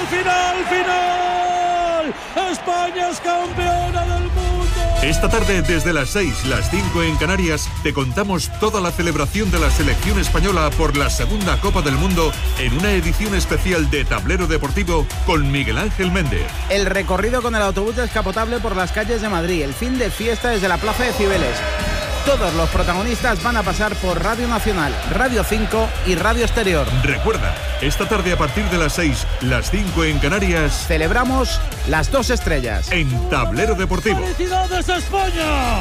¡Final! ¡España es campeona del mundo! Esta tarde, desde las 6, las 5 en Canarias, te contamos toda la celebración de la selección española por la segunda Copa del Mundo en una edición especial de Tablero Deportivo con Miguel Ángel Méndez. El recorrido con el autobús descapotable por las calles de Madrid, el fin de fiesta desde la Plaza de Cibeles. Todos los protagonistas van a pasar por Radio Nacional, Radio 5 y Radio Exterior. Recuerda, esta tarde a partir de las 6, las 5 en Canarias, celebramos las 2 estrellas en Tablero Deportivo. ¡Felicidades a España!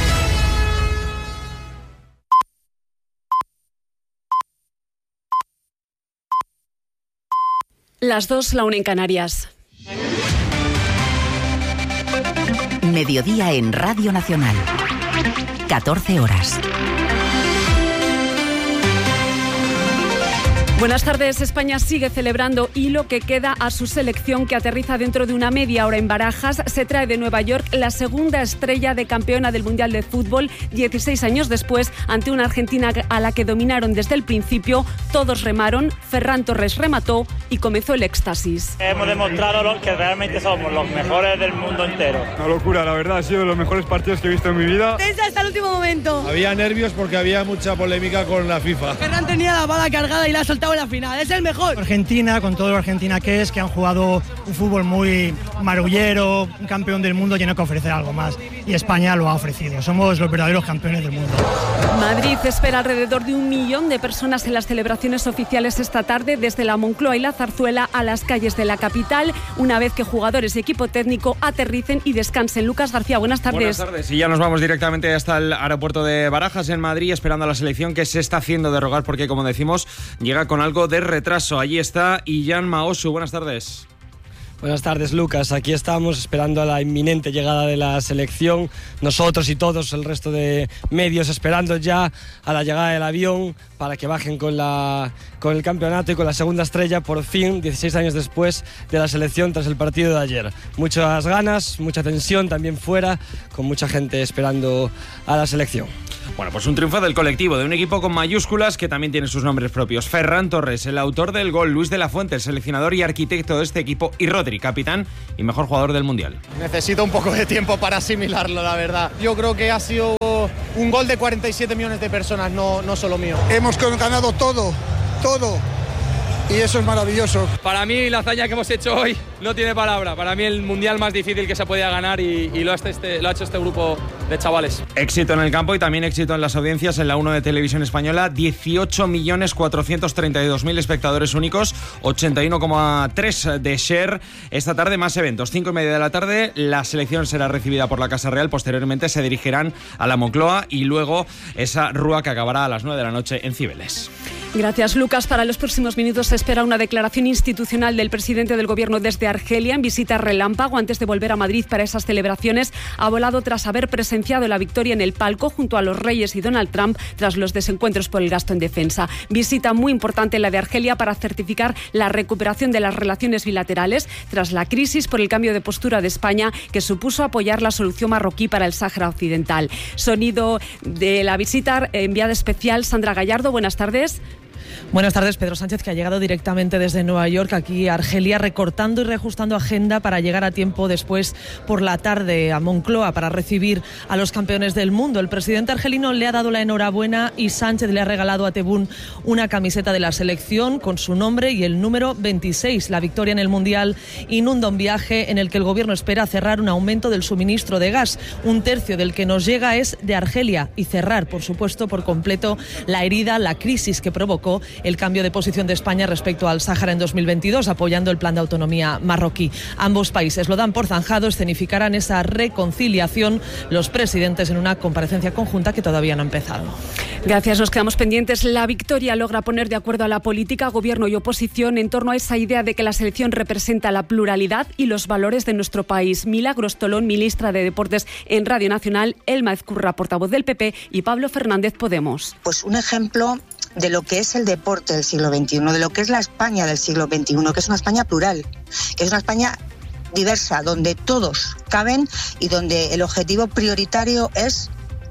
Las 2, la 1 en Canarias. Mediodía en Radio Nacional. 14 horas. Buenas tardes. España sigue celebrando y lo que queda a su selección, que aterriza dentro de una media hora en Barajas. Se trae de Nueva York la segunda estrella de campeona del Mundial de Fútbol, 16 años después, ante una Argentina a la que dominaron desde el principio. Todos remaron, Ferran Torres remató y comenzó el éxtasis. Hemos demostrado que realmente somos los mejores del mundo entero. Una locura, la verdad, ha sido de los mejores partidos que he visto en mi vida. Tensa hasta el último momento. Había nervios porque había mucha polémica con la FIFA. Ferran tenía la bala cargada y la ha soltado en la final, es el mejor. Argentina, con todo lo Argentina que han jugado un fútbol muy marullero, un campeón del mundo tiene que ofrecer algo más y España lo ha ofrecido, somos los verdaderos campeones del mundo. Madrid espera alrededor de 1 millón de personas en las celebraciones oficiales esta tarde, desde la Moncloa y la Zarzuela a las calles de la capital, una vez que jugadores y equipo técnico aterricen y descansen. Lucas García, buenas tardes. Buenas tardes, y ya nos vamos directamente hasta el aeropuerto de Barajas en Madrid, esperando a la selección, que se está haciendo de rogar porque, como decimos, llega con algo de retraso. Allí está Illan Maosu. Buenas tardes. Buenas tardes, Lucas. Aquí estamos esperando a la inminente llegada de la selección. Nosotros y todos el resto de medios esperando ya a la llegada del avión para que bajen con el campeonato y con la segunda estrella, por fin, 16 años después de la selección tras el partido de ayer. Muchas ganas, mucha tensión también fuera, con mucha gente esperando a la selección. Bueno, pues un triunfo del colectivo, de un equipo con mayúsculas que también tiene sus nombres propios. Ferran Torres, el autor del gol, Luis de la Fuente, el seleccionador y arquitecto de este equipo, y Rodri, capitán y mejor jugador del Mundial. Necesito un poco de tiempo para asimilarlo, la verdad. Yo creo que ha sido un gol de 47 millones de personas, no solo mío. Hemos ganado todo. Y eso es maravilloso. Para mí la hazaña que hemos hecho hoy no tiene palabra. Para mí el mundial más difícil que se podía ganar y lo ha hecho este grupo de chavales. Éxito en el campo y también éxito en las audiencias. En la 1 de Televisión Española, 18.432.000 espectadores únicos, 81,3 de share. Esta tarde más eventos, 5:30 de la tarde. La selección será recibida por la Casa Real. Posteriormente se dirigirán a la Moncloa y luego esa rúa que acabará a las 9 de la noche en Cibeles. Gracias, Lucas. Para los próximos minutos se espera una declaración institucional del presidente del Gobierno desde Argelia en visita relámpago antes de volver a Madrid para esas celebraciones. Ha volado tras haber presenciado la victoria en el palco junto a los Reyes y Donald Trump tras los desencuentros por el gasto en defensa. Visita muy importante la de Argelia para certificar la recuperación de las relaciones bilaterales tras la crisis por el cambio de postura de España que supuso apoyar la solución marroquí para el Sáhara Occidental. Sonido de la visita enviada especial, Sandra Gallardo. Buenas tardes. Buenas tardes. Pedro Sánchez, que ha llegado directamente desde Nueva York aquí a Argelia, recortando y reajustando agenda para llegar a tiempo después por la tarde a Moncloa para recibir a los campeones del mundo. El presidente argelino le ha dado la enhorabuena y Sánchez le ha regalado a Tebboune una camiseta de la selección con su nombre y el número 26. La victoria en el Mundial inunda un viaje en el que el gobierno espera cerrar un aumento del suministro de gas. 1/3 del que nos llega es de Argelia y cerrar, por supuesto, por completo la herida, la crisis que provocó el cambio de posición de España respecto al Sáhara en 2022, apoyando el plan de autonomía marroquí. Ambos países lo dan por zanjado, escenificarán esa reconciliación los presidentes en una comparecencia conjunta que todavía no ha empezado. Gracias, nos quedamos pendientes. La victoria logra poner de acuerdo a la política, gobierno y oposición en torno a esa idea de que la selección representa la pluralidad y los valores de nuestro país. Milagros Tolón, ministra de Deportes en Radio Nacional, Elma Ezcurra, portavoz del PP, y Pablo Fernández, Podemos. Pues un ejemplo de lo que es el deporte del siglo XXI, de lo que es la España del siglo XXI, que es una España plural, que es una España diversa, donde todos caben y donde el objetivo prioritario es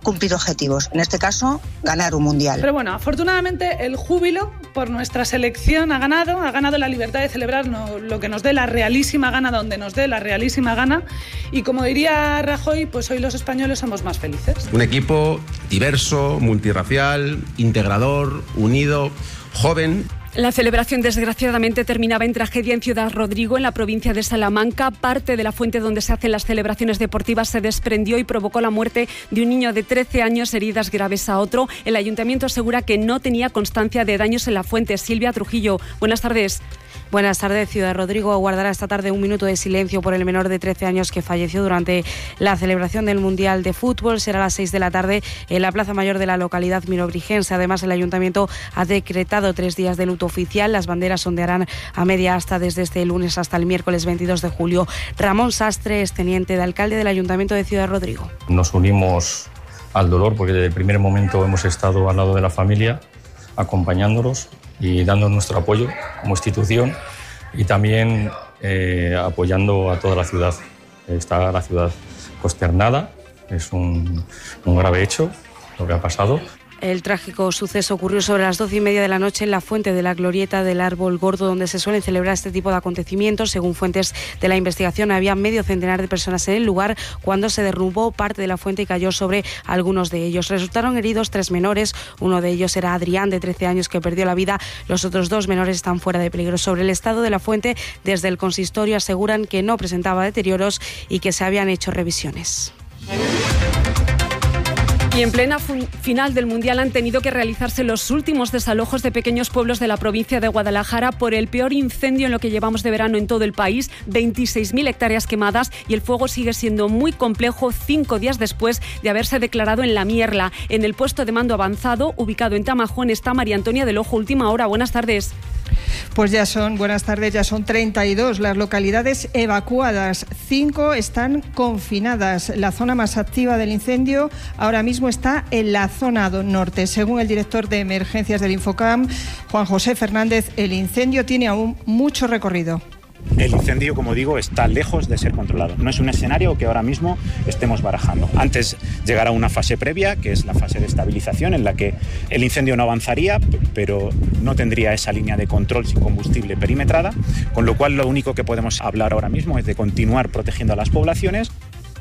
cumplir objetivos. En este caso, ganar un mundial. Pero bueno, afortunadamente el júbilo por nuestra selección ha ganado la libertad de celebrar lo que nos dé la realísima gana, donde nos dé la realísima gana. Y como diría Rajoy, pues hoy los españoles somos más felices. Un equipo diverso, multirracial, integrador, unido, joven. La celebración desgraciadamente terminaba en tragedia en Ciudad Rodrigo, en la provincia de Salamanca. Parte de la fuente donde se hacen las celebraciones deportivas se desprendió y provocó la muerte de un niño de 13 años, heridas graves a otro. El ayuntamiento asegura que no tenía constancia de daños en la fuente. Silvia Trujillo, buenas tardes. Buenas tardes. Ciudad Rodrigo guardará esta tarde un minuto de silencio por el menor de 13 años que falleció durante la celebración del Mundial de Fútbol. Será a las 6 de la tarde en la Plaza Mayor de la localidad mirobrigense. Además, el Ayuntamiento ha decretado 3 días de luto oficial. Las banderas ondearán a media asta desde este lunes hasta el miércoles 22 de julio. Ramón Sastre es teniente de alcalde del Ayuntamiento de Ciudad Rodrigo. Nos unimos al dolor porque desde el primer momento hemos estado al lado de la familia, acompañándolos y dando nuestro apoyo como institución y también apoyando a toda la ciudad. Está la ciudad consternada, es un grave hecho lo que ha pasado. El trágico suceso ocurrió sobre las 12:30 de la noche en la fuente de la glorieta del Árbol Gordo, donde se suelen celebrar este tipo de acontecimientos. Según fuentes de la investigación, había medio centenar de personas en el lugar cuando se derrumbó parte de la fuente y cayó sobre algunos de ellos. Resultaron heridos 3 menores. Uno de ellos era Adrián, de 13 años, que perdió la vida. Los otros 2 menores están fuera de peligro. Sobre el estado de la fuente, desde el consistorio aseguran que no presentaba deterioros y que se habían hecho revisiones. Y en plena final del Mundial han tenido que realizarse los últimos desalojos de pequeños pueblos de la provincia de Guadalajara por el peor incendio en lo que llevamos de verano en todo el país. 26.000 hectáreas quemadas y el fuego sigue siendo muy complejo 5 días después de haberse declarado en La Mierla. En el puesto de mando avanzado, ubicado en Tamajón, está María Antonia del Ojo. Última hora. Buenas tardes. Pues buenas tardes, ya son 32 las localidades evacuadas, 5 están confinadas. La zona más activa del incendio ahora mismo está en la zona norte. Según el director de emergencias del Infocam, Juan José Fernández, el incendio tiene aún mucho recorrido. El incendio, como digo, está lejos de ser controlado. No es un escenario que ahora mismo estemos barajando. Antes llegará una fase previa, que es la fase de estabilización, en la que el incendio no avanzaría, pero no tendría esa línea de control sin combustible perimetrada, con lo cual lo único que podemos hablar ahora mismo es de continuar protegiendo a las poblaciones.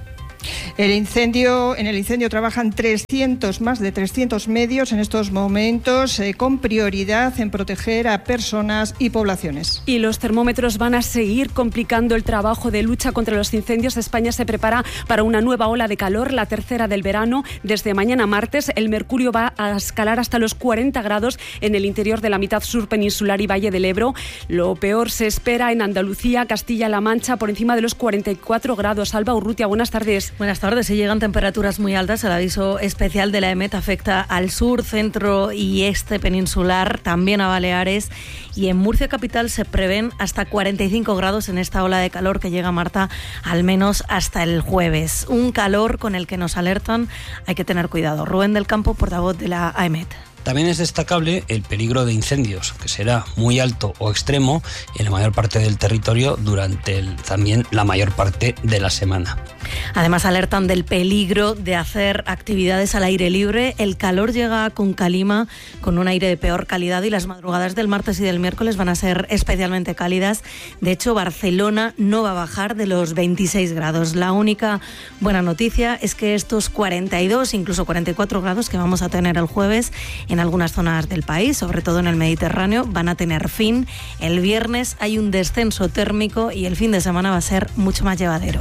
En el incendio trabajan más de 300 medios en estos momentos, con prioridad en proteger a personas y poblaciones. Y los termómetros van a seguir complicando el trabajo de lucha contra los incendios. España se prepara para una nueva ola de calor, la tercera del verano. Desde mañana martes el mercurio va a escalar hasta los 40 grados en el interior de la mitad sur peninsular y Valle del Ebro. Lo peor se espera en Andalucía, Castilla-La Mancha, por encima de los 44 grados. Alba Urrutia, buenas tardes. Buenas tardes. Se llegan temperaturas muy altas. El aviso especial de la EMET afecta al sur, centro y este peninsular, también a Baleares. Y en Murcia capital se prevén hasta 45 grados en esta ola de calor que llega, Marta, al menos hasta el jueves. Un calor con el que nos alertan, hay que tener cuidado. Rubén del Campo, portavoz de la AEMET. También es destacable el peligro de incendios, que será muy alto o extremo en la mayor parte del territorio durante también la mayor parte de la semana. Además alertan del peligro de hacer actividades al aire libre. El calor llega con calima, con un aire de peor calidad, y las madrugadas del martes y del miércoles van a ser especialmente cálidas. De hecho, Barcelona no va a bajar de los 26 grados. La única buena noticia es que estos 42, incluso 44 grados que vamos a tener el jueves en algunas zonas del país, sobre todo en el Mediterráneo, van a tener fin. El viernes hay un descenso térmico y el fin de semana va a ser mucho más llevadero.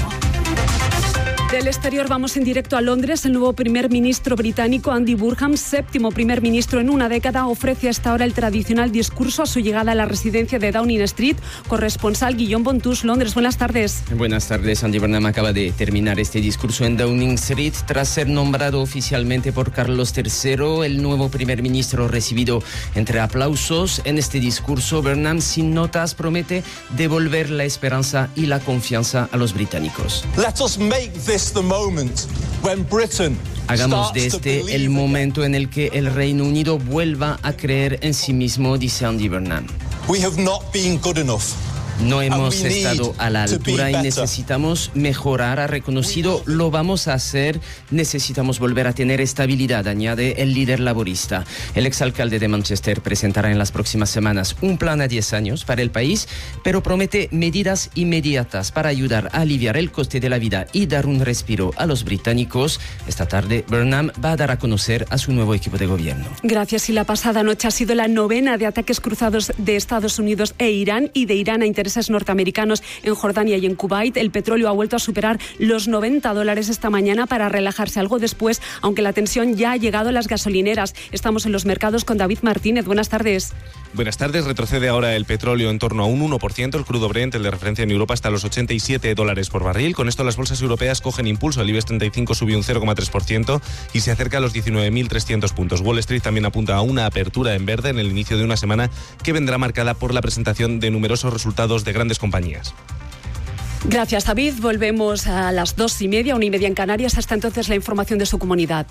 Del exterior vamos en directo a Londres. El nuevo primer ministro británico, Andy Burnham, séptimo primer ministro en una década, ofrece hasta ahora el tradicional discurso a su llegada a la residencia de Downing Street. Corresponsal Guillaume Bontus, Londres. Buenas tardes. Buenas tardes. Andy Burnham acaba de terminar este discurso en Downing Street tras ser nombrado oficialmente por Carlos III, el nuevo primer ministro, recibido entre aplausos. En este discurso, Burnham, sin notas, promete devolver la esperanza y la confianza a los británicos. Let us make this the moment when Britain Hagamos de este el momento en el que el Reino Unido vuelva a creer en sí mismo, dice Andy Burnham. We have not been good enough. No hemos estado a la altura y necesitamos mejorar, ha reconocido, lo vamos a hacer, necesitamos volver a tener estabilidad, añade el líder laborista. El exalcalde de Manchester presentará en las próximas semanas un plan a 10 años para el país, pero promete medidas inmediatas para ayudar a aliviar el coste de la vida y dar un respiro a los británicos. Esta tarde, Burnham va a dar a conocer a su nuevo equipo de gobierno. Gracias. Y la pasada noche ha sido la 9ª de ataques cruzados de Estados Unidos e Irán y de Irán a intereses norteamericanos en Jordania y en Kuwait. El petróleo ha vuelto a superar los $90 esta mañana para relajarse algo después, aunque la tensión ya ha llegado a las gasolineras. Estamos en los mercados con David Martínez. Buenas tardes. Buenas tardes. Retrocede ahora el petróleo en torno a un 1%. El crudo Brent, el de referencia en Europa, está a los $87 por barril. Con esto las bolsas europeas cogen impulso. El IBEX 35 subió un 0,3% y se acerca a los 19.300 puntos. Wall Street también apunta a una apertura en verde en el inicio de una semana que vendrá marcada por la presentación de numerosos resultados de grandes compañías. Gracias, David. Volvemos a las 2:30, 1:30 en Canarias. Hasta entonces, la información de su comunidad.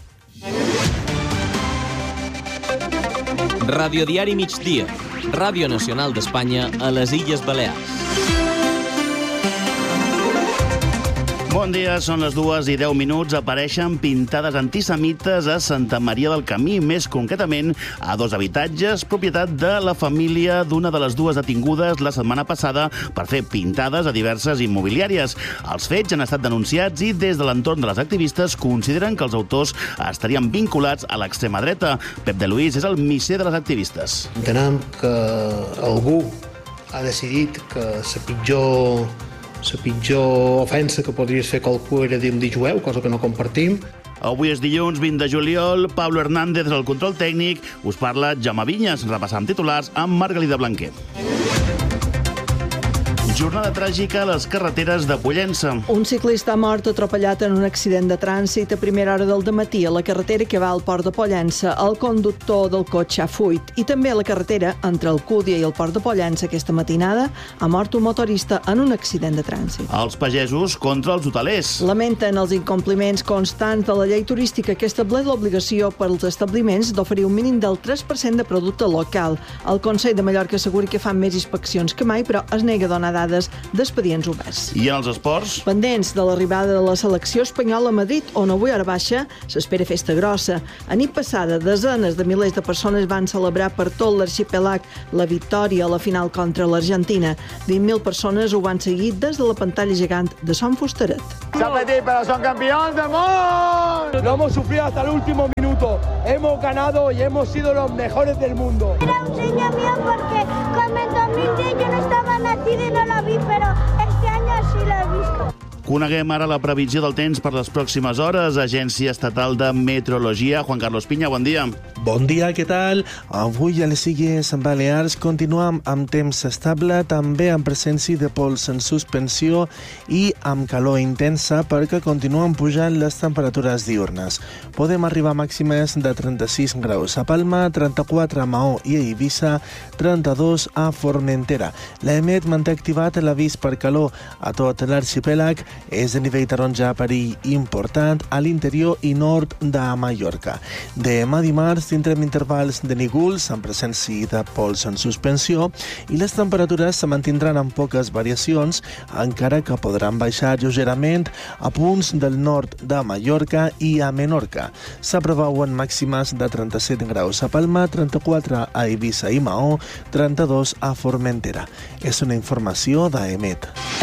Radiodiari Migdia, Ràdio Nacional d'Espanya a les Illes Balears. Bon dia, són les 2:10. Apareixen pintades antisemites a Santa Maria del Camí, més concretament a 2 habitatges, propietat de la família d'una de les 2 detingudes la setmana passada per fer pintades a diverses immobiliàries. Els fets han estat denunciats i des de l'entorn de les activistes consideren que els autors estarien vinculats a l'extrema dreta. Pep de Luís és el misser de les activistes. Entenem que algú ha decidit que la pitjor ofensa que podries fer qualcú era dir jueu, cosa que no compartim. Avui és dilluns 20 de juliol. Pablo Hernández és el control tècnic. Us parla Jaume Vinyes. Repassam titulars amb Margalida Blanquer. Jornada tràgica a les carreteres de Pollença. Un ciclista mort atropellat en un accident de trànsit a primera hora del dematí a la carretera que va al port de Pollença. El conductor del cotxe ha fuit. I també a la carretera entre Alcúdia i el port de Pollença aquesta matinada ha mort un motorista en un accident de trànsit. Els pagesos contra els hotelers. Lamenten els incompliments constants de la llei turística que estableix l'obligació per als establiments d'oferir un mínim del 3% de producte local. El Consell de Mallorca assegura que fan més inspeccions que mai, però es nega a donar dades d'expedients oberts. I en els esports? Pendents de l'arribada de la selecció espanyola a Madrid, on avui a hora baixa s'espera festa grossa. A nit passada, desenes de milers de persones van celebrar per tot l'arxipelag la victòria a la final contra l'Argentina. 20.000 persones ho van seguir des de la pantalla gegant de Son Fustaret. Zapetit, pero son campeones del mundo. Lo hemos sufrido hasta el último minuto. Hemos ganado y hemos sido los mejores del mundo. Era un sueño mío porque como en 2010 yo no estaba nacida y no lo vi, pero este año sí lo he visto. Coneguem ara la previsió del temps per les pròximes hores. Agència Estatal de Meteorologia. Juan Carlos Piña, bon dia. Bon dia, què tal? Avui a les Illes Balears continuem amb temps estable, també amb presència de pols en suspensió i amb calor intensa perquè continuen pujant les temperatures diurnes. Podem arribar a màximes de 36 graus a Palma, 34 a Maó i a Eivissa, 32 a Formentera. L'EMET manté activat l'avís per calor a tot l'arxipèlag. És de nivell taronja perill important a l'interior i nord de Mallorca. Demà dimarts tindrem intervals de núvols amb presència de pols en suspensió i les temperatures se mantindran amb poques variacions, encara que podran baixar lleugerament a punts del nord de Mallorca i a Menorca. S'apreveuen màximes de 37 graus a Palma, 34 a Eivissa i Maó, 32 a Formentera. És una informació d'EMET.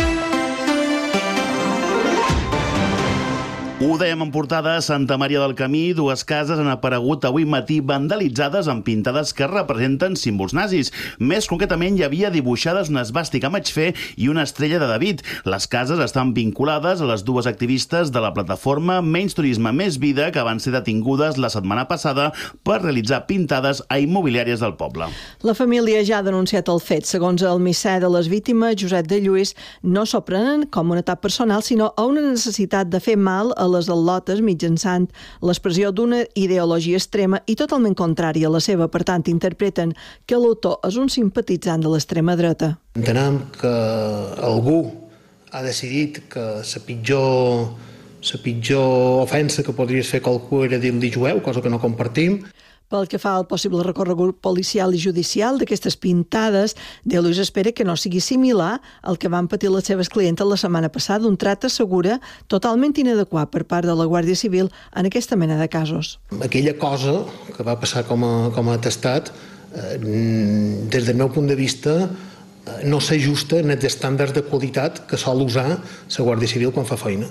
Ho dèiem en portada, a Santa Maria del Camí, 2 cases han aparegut avui matí vandalitzades amb pintades que representen símbols nazis. Més concretament, hi havia dibuixades una esvàstica amb H i una estrella de David. Les cases estan vinculades a les 2 activistes de la plataforma Menys Turisme, Més Vida, que van ser detingudes la setmana passada per realitzar pintades a immobiliàries del poble. La família ja ha denunciat el fet. Segons el misser de les víctimes, Josep de Lluís, no s'ho prenen com un atac personal, sinó a una necessitat de fer mal a les al·lotes mitjançant l'expressió d'una ideologia extrema i totalment contrària a la seva. Per tant, interpreten que l'autor és un simpatitzant de l'extrema dreta. Entenem que algú ha decidit que la pitjor ofensa que podries fer qualcú era dir jueu, cosa que no compartim. Pel que fa al possible recorregut policial i judicial d'aquestes pintades, De Luis espera que no sigui similar al que van patir les seves clientes la setmana passada, un tracte segura totalment inadequat per part de la Guàrdia Civil en aquesta mena de casos. Aquella cosa que va passar com a atestat, des del meu punt de vista, no s'ajusta als estàndards de qualitat que sol usar la Guàrdia Civil quan fa feina.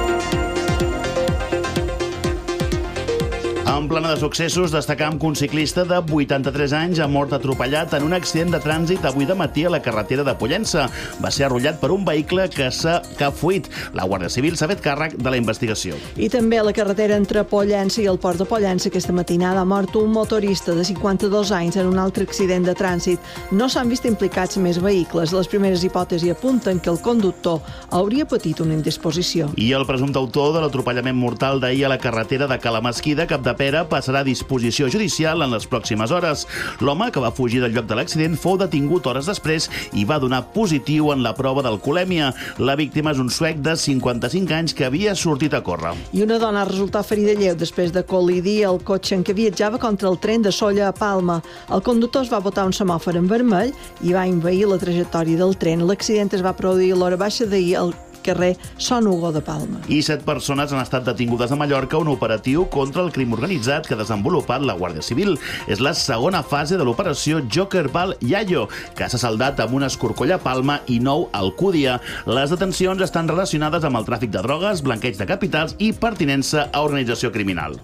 En plana de successos, destacam que un ciclista de 83 anys ha mort atropellat en un accident de trànsit avui de matí a la carretera de Pollença. Va ser arrollat per un vehicle que ha fuit. La Guàrdia Civil s'ha fet càrrec de la investigació. I també a la carretera entre Pollença i el port de Pollença aquesta matinada ha mort un motorista de 52 anys en un altre accident de trànsit. No s'han vist implicats més vehicles. Les primeres hipòtesis apunten que el conductor hauria patit una indisposició. I el presumpte autor de l'atropellament mortal d'ahir a la carretera de Calamesquida, Capdepera, passarà a disposició judicial en les pròximes hores. L'home, que va fugir del lloc de l'accident, fou detingut hores després i va donar positiu en la prova d'alcoholèmia. La víctima és un suec de 55 anys que havia sortit a córrer. I una dona ha resultat ferida lleu després de col·lidir el cotxe en què viatjava contra el tren de Sóller a Palma. El conductor es va botar un semàfor en vermell i va envair la trajectòria del tren. L'accident es va produir a l'hora baixa d'ahir al carrer Son Hugo de Palma. I 7 persones han estat detingudes a Mallorca, un operatiu contra el crim organitzat que ha desenvolupat la Guàrdia Civil. És la segona fase de l'operació Joker Val Yayo, que s'ha saldat amb una escorcolla a Palma i 9 a Alcúdia. Les detencions estan relacionades amb el tràfic de drogues, blanqueig de capitals i pertinença a organització criminal.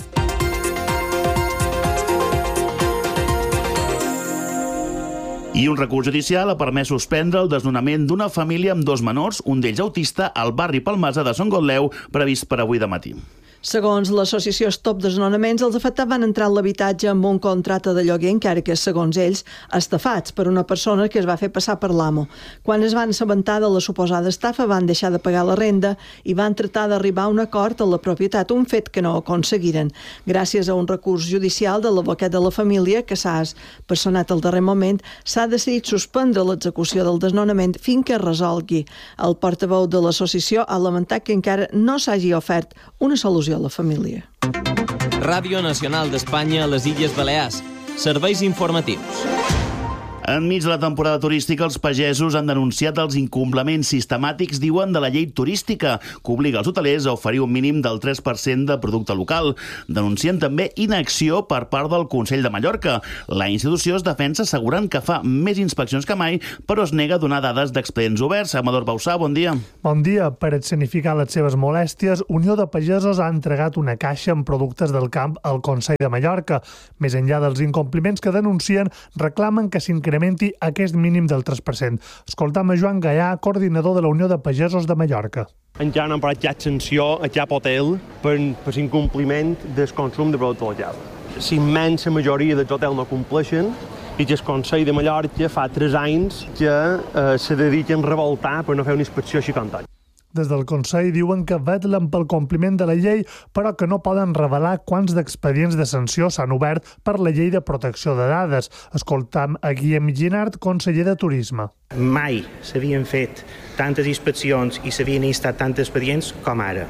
I un recurs judicial ha permès suspendre el desnonament d'una família amb 2 menors, un d'ells autista, al barri Palmasa de Son Gotleu, previst per avui de matí. Segons l'associació Stop Desnonaments, els afectats van entrar en l'habitatge amb un contracte de lloguer, encara que, segons ells, estafats per una persona que es va fer passar per l'amo. Quan es van assabentar de la suposada estafa, van deixar de pagar la renda i van tratar d'arribar a un acord a la propietat, un fet que no aconseguiren. Gràcies a un recurs judicial de l'advocat de la família, que s'ha personat al darrer moment, s'ha decidit suspendre l'execució del desnonament fins que es resolgui. El portaveu de l'associació ha lamentat que encara no s'hagi ofert una solució a la família. Ràdio Nacional d'Espanya a les Illes Balears. Serveis informatius. Enmig de la temporada turística, els pagesos han denunciat els incompliments sistemàtics, diuen, de la llei turística, que obliga els hotelers a oferir un mínim del 3% de producte local. Denuncien també inacció per part del Consell de Mallorca. La institució es defensa assegurant que fa més inspeccions que mai, però es nega a donar dades d'expedients oberts. Amador Bausà, bon dia. Bon dia. Per escenificar les seves molèsties, Unió de Pagesos ha entregat una caixa amb productes del camp al Consell de Mallorca. Més enllà dels incompliments que denuncien, reclamen que s'incrementi aquest mínim del 3%. Escoltam a Joan Gaià, coordinador de la Unió de Pagesos de Mallorca. Encara no han parat cap sanció a cap hotel per incompliment del consum de producte local. La immensa majoria dels hotels no compleixen i que el Consell de Mallorca fa 3 anys que se dediquen a revoltar per no fer una inspecció així com tal. Des del Consell diuen que vetllen pel compliment de la llei, però que no poden revelar quants d'expedients de sanció s'han obert per la llei de protecció de dades. Escoltam a Guillem Ginard, conseller de Turisme. Mai s'havien fet tantes inspeccions i s'havien instat tantes expedients com ara.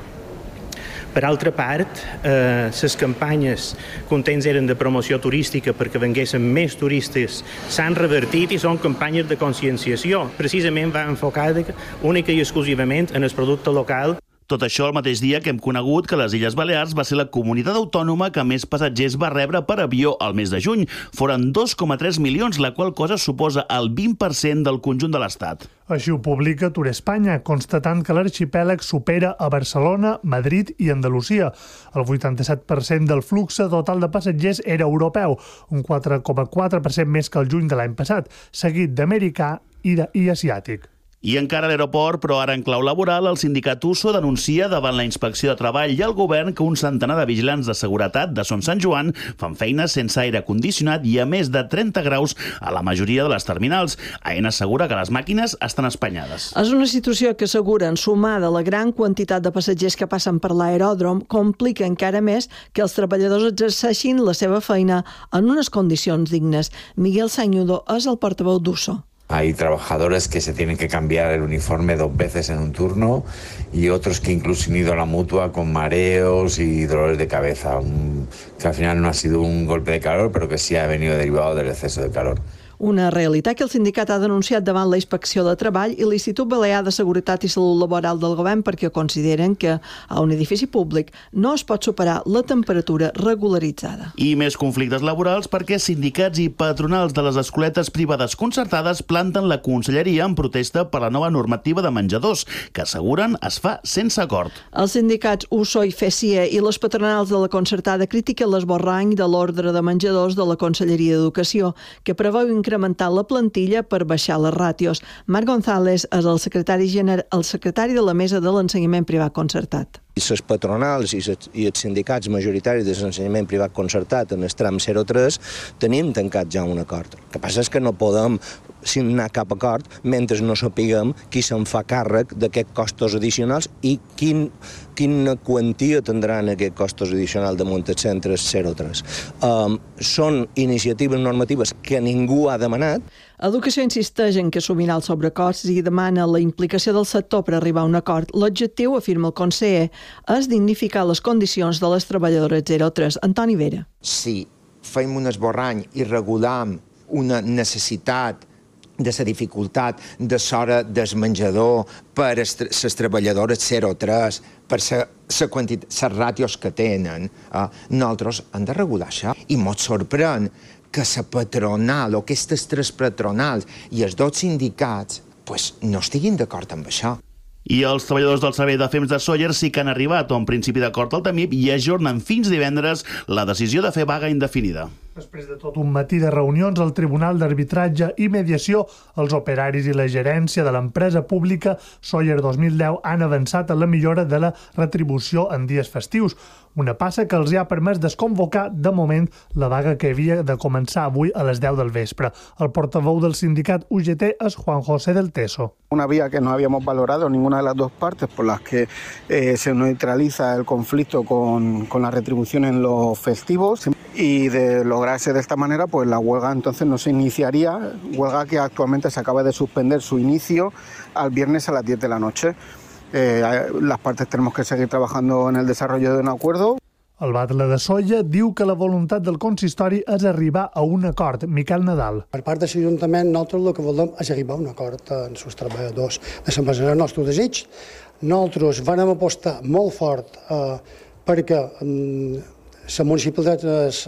Per altra part, les campanyes que un temps eren de promoció turística perquè venguessin més turistes s'han revertit i són campanyes de conscienciació. Precisament va enfocada única i exclusivament en el producte local. Tot això el mateix dia que hem conegut que les Illes Balears va ser la comunitat autònoma que més passatgers va rebre per avió al mes de juny. Foren 2,3 milions, la qual cosa suposa el 20% del conjunt de l'Estat. Així ho publica Tour Espanya, constatant que l'arxipèlag supera a Barcelona, Madrid i Andalusia. El 87% del flux total de passatgers era europeu, un 4,4% més que el juny de l'any passat, seguit d'americà i asiàtic. I encara a l'aeroport, però ara en clau laboral, el sindicat USO denuncia davant la Inspecció de Treball i el govern que un centenar de vigilants de seguretat de Son Sant Joan fan feines sense aire condicionat i a més de 30 graus a la majoria de les terminals. AENA assegura que les màquines estan espanyades. És una situació que asseguren, sumada a la gran quantitat de passatgers que passen per l'aeròdrom, complica encara més que els treballadors exerceixin la seva feina en unes condicions dignes. Miguel Sañudo és el portaveu d'USO. Hay trabajadores que se tienen que cambiar el uniforme 2 veces en un turno y otros que incluso han ido a la mutua con mareos y dolores de cabeza, que al final no ha sido un golpe de calor, pero que sí ha venido derivado del exceso de calor. Una realitat que el sindicat ha denunciat davant la Inspecció de Treball i l'Institut Balear de Seguretat i Salut Laboral del Govern perquè consideren que a un edifici públic no es pot superar la temperatura regularitzada. I més conflictes laborals perquè sindicats i patronals de les escoletes privades concertades planten la conselleria en protesta per la nova normativa de menjadors, que asseguren es fa sense acord. Els sindicats USO i FESIE i les patronals de la concertada critiquen l'esborrany de l'ordre de menjadors de la Conselleria d'Educació, que preveu incrementar la plantilla per baixar les ràtios. Marc González és el secretari de la Mesa de l'Ensenyament Privat Concertat. Les patronals i els sindicats majoritaris de l'ensenyament privat concertat en el tram 03 tenim tancat ja un acord. El que passa és que no podem signar cap acord mentre no sapiguem qui se'n fa càrrec d'aquests costos addicionals i quina quantia tindran aquests costos addicionals damunt els centres 03. Són iniciatives normatives que ningú ha demanat. Educació insisteix en que assumirà els sobrecosts i demana la implicació del sector per arribar a un acord. L'objectiu, afirma el conseller, és dignificar les condicions de les treballadores 03. Antoni Vera. Si fem un esborrany i regulam una necessitat de la dificultat de l'hora del menjador per a les treballadores 03, per les ràtios que tenen, nosaltres hem de regular això. I mos sorprèn que la patronal o aquestes 3 patronals i els 2 sindicats no estiguin d'acord amb això. I els treballadors del servei de FEMS de Sóller sí que han arribat a un principi d'acord al TAMIP i ajornen fins divendres la decisió de fer vaga indefinida. Després de tot un matí de reunions al Tribunal d'Arbitratge i Mediació, els operaris i la gerència de l'empresa pública Sóller 2010 han avançat en la millora de la retribució en dies festius, una passa que els ha permès desconvocar de moment la vaga que havia de començar avui a les 10 del vespre. El portaveu del sindicat UGT és Juan José del Teso. Una vía que no habíamos valorado ninguna de las dos partes por las que se neutraliza el conflicto con la retribución en los festivos y de lograrse de esta manera, pues la huelga entonces no se iniciaría, huelga que actualmente se acaba de suspender su inicio al viernes a las 10 de la noche. Las partes tenemos que seguir trabajando en el desarrollo de un acuerdo. El batlle de Sóller diu que la voluntat del consistori és arribar a un acord. Miquel Nadal. Per part de l'Ajuntament, nosaltres el que volem és arribar a un acord amb els treballadors de l'empresa. És el nostre desig. Nosaltres vam apostar molt fort perquè la municipalitat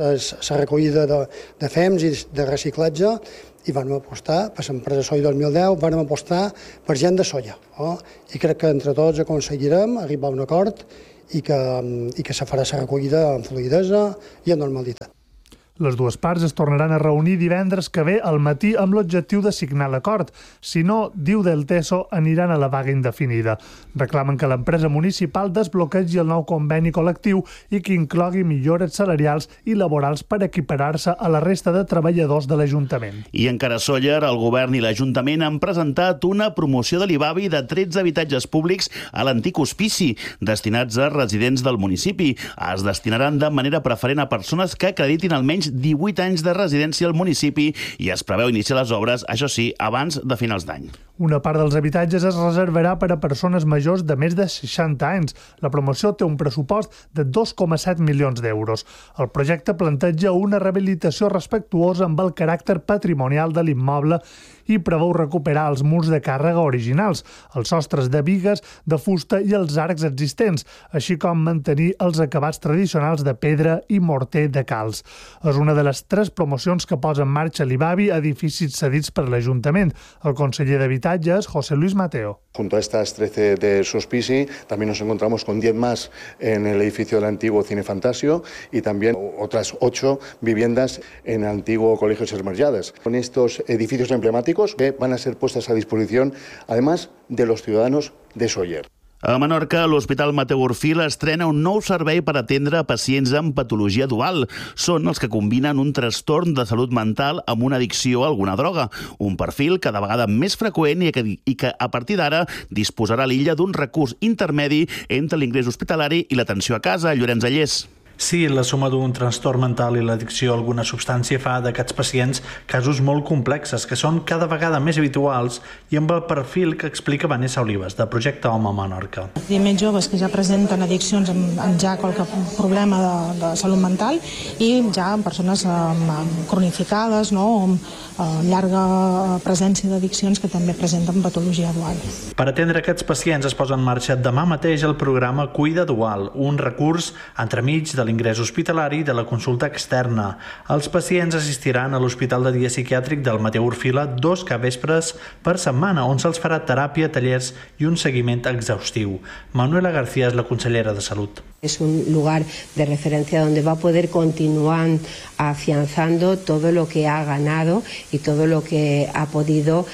la recollida de FEMS i de reciclatge i vam apostar per l'empresa Sóller 2010, vam apostar per gent de Sóller. I crec que entre tots aconseguirem arribar a un acord i que se farà la recollida amb fluïdesa i amb normalitat. Les dues parts es tornaran a reunir divendres que ve al matí amb l'objectiu de signar l'acord. Si no, diu del Teso, aniran a la vaga indefinida. Reclamen que l'empresa municipal desbloquegi el nou conveni col·lectiu i que inclogui millores salarials i laborals per equiparar-se a la resta de treballadors de l'Ajuntament. I encara a Sóller, el govern i l'Ajuntament han presentat una promoció de l'IBAVI de 13 habitatges públics a l'antic hospici, destinats a residents del municipi. Es destinaran de manera preferent a persones que acreditin almenys 18 anys de residència al municipi i es preveu iniciar les obres, això sí, abans de finals d'any. Una part dels habitatges es reservarà per a persones majors de més de 60 anys. La promoció té un pressupost de 2,7 milions d'euros. El projecte planteja una rehabilitació respectuosa amb el caràcter patrimonial de l'immoble i preveu recuperar els murs de càrrega originals, els sostres de bigues, de fusta i els arcs existents, així com mantenir els acabats tradicionals de pedra i morter de calç. És una de les 3 promocions que posa en marxa l'IBAVI a edificis cedits per l'Ajuntament. El conseller d'Habitatges, José Luis Mateo. Junto a estas 13 de Sospisi, también nos encontramos con 10 más en el edificio del antiguo Cine Fantasio y también otras 8 viviendas en el antiguo Colegio Sermerllades. Con estos edificios emblemáticos que van a ser puestas a disposición, además de los ciudadanos de Sóller. A Menorca, l'Hospital Mateu Orfil estrena un nou servei per atendre pacients amb patologia dual. Són els que combinen un trastorn de salut mental amb una addicció a alguna droga. Un perfil cada vegada més freqüent i que a partir d'ara disposarà l'illa d'un recurs intermedi entre l'ingrés hospitalari i l'atenció a casa. Llorenç Allés. Sí, la suma d'un trastorn mental i l'addicció a alguna substància fa d'aquests pacients casos molt complexes, que són cada vegada més habituals i amb el perfil que explica Vanessa Olives, de Projecte Home a Menorca. Hi ha més joves que ja presenten addiccions amb ja qualque problema de salut mental i ja persones cronificades, no? Amb llarga presència d'addiccions que també presenten patologia dual. Per atendre aquests pacients es posa en marxa demà mateix el programa Cuida Dual, un recurs entremig de l'ingrés hospitalari i de la consulta externa. Els pacients assistiran a l'Hospital de Dia Psiquiàtric del Mateu Orfila 2 capvespres per setmana, on se'ls farà teràpia, tallers i un seguiment exhaustiu. Manuela García és la consellera de Salut. Es un lugar de referencia donde va a poder continuar afianzando todo lo que ha ganado y todo lo que ha podido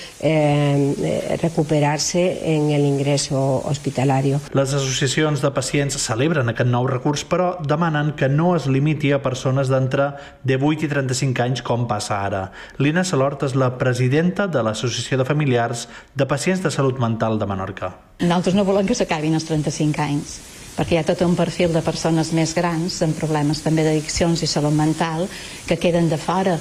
recuperarse en el ingreso hospitalario. Les associacions de pacients celebren aquest nou recurs, però demanen que no es limiti a persones d'entre 18 i 35 anys com passa ara. Lina Salort és la presidenta de l'Associació de Familiars de Pacients de Salut Mental de Menorca. Nosaltres no volem que s'acabin els 35 anys, perquè hi ha tot un perfil de persones més grans amb problemes també d'addiccions i salut mental que queden de fora.